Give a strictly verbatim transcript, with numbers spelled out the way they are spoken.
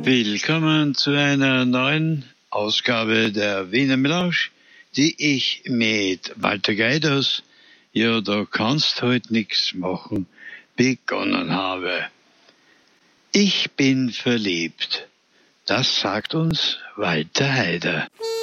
Willkommen zu einer neuen Ausgabe der Wiener Melange, die ich mit Walter Geiders, ja, da kannst heute nix machen, begonnen habe. Ich bin verliebt. Das sagt uns Walter Heider.